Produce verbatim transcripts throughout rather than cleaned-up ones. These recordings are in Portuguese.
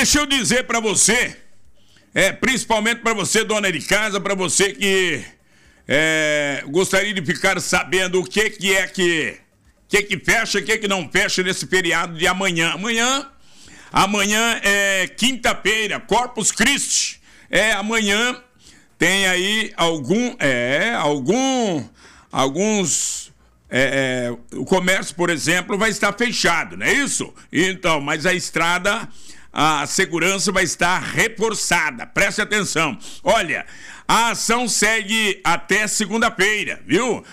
Deixa eu dizer para você, é, principalmente para você, dona de casa, para você que é, gostaria de ficar sabendo o que que é que, que, que fecha, o que que não fecha nesse feriado de amanhã. Amanhã, amanhã é quinta-feira, Corpus Christi. É, amanhã tem aí algum, é, algum, alguns... É, é, o comércio, por exemplo, vai estar fechado, não é isso? Então, mas a estrada, a segurança vai estar reforçada. Preste atenção. Olha, a ação segue até segunda-feira, viu?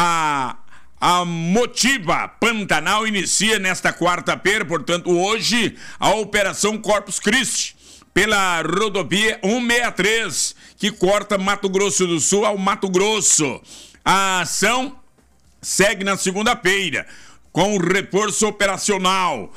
A, a Motiva Pantanal inicia nesta quarta-feira, portanto, hoje, a Operação Corpus Christi, pela rodovia cento e sessenta e três, que corta Mato Grosso do Sul ao Mato Grosso. A ação segue na segunda-feira, com reforço operacional.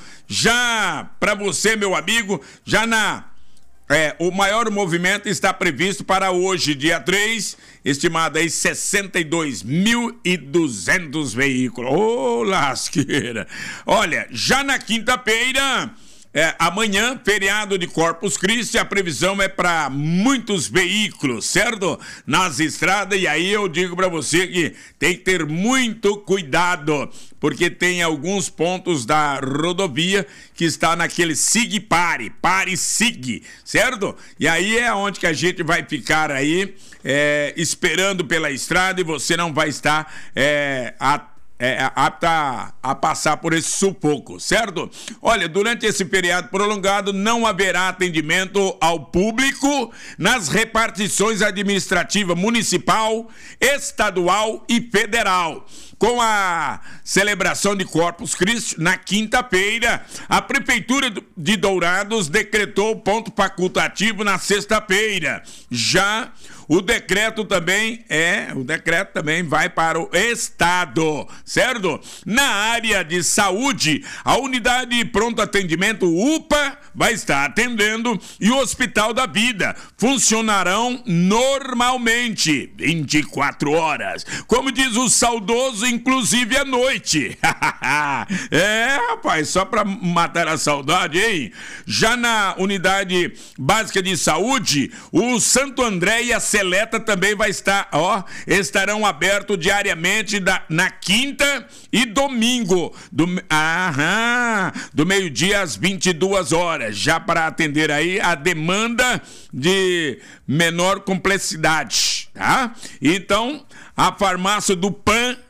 Já para você, meu amigo, já na... É, o maior movimento está previsto para hoje, dia três, estimado aí sessenta e dois mil e duzentos veículos. Ô, lasqueira! Olha, já na quinta-feira... É, amanhã, feriado de Corpus Christi, a previsão é para muitos veículos, certo? Nas estradas, e aí eu digo para você que tem que ter muito cuidado, porque tem alguns pontos da rodovia que está naquele sig-pare, pare-sig, certo? E aí é onde que a gente vai ficar aí, é, esperando pela estrada, e você não vai estar é, a É, apta a passar por esse sufoco, certo? Olha, durante esse feriado prolongado não haverá atendimento ao público nas repartições administrativas municipal, estadual e federal. Com a celebração de Corpus Christi, na quinta-feira, a Prefeitura de Dourados decretou ponto facultativo na sexta-feira. Já o decreto também é, o decreto também vai para o Estado, certo? Na área de saúde, a unidade de pronto atendimento U P A vai estar atendendo e o Hospital da Vida funcionarão normalmente, vinte e quatro horas. Como diz o saudoso, inclusive à noite. É, rapaz, só para matar a saudade, hein? Já na unidade básica de saúde, o Santo André e a Seleta também vai estar, ó, estarão abertos diariamente da, na quinta e domingo, do, aham, do meio-dia às vinte e duas horas, já para atender aí a demanda de menor complexidade, tá? Então, a farmácia do Pan